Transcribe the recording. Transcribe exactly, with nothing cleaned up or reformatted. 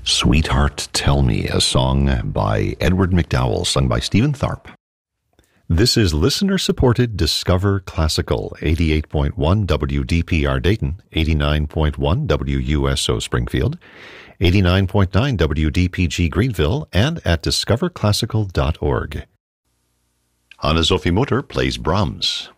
Sweetheart Tell Me, a song by Edward McDowell, sung by Stephen Tharp. This is listener-supported Discover Classical, eighty-eight point one W D P R Dayton, eighty-nine point one W U S O Springfield, eighty-nine point nine W D P G Greenville, and at discover classical dot org. Anna-Sophie Mutter plays Brahms.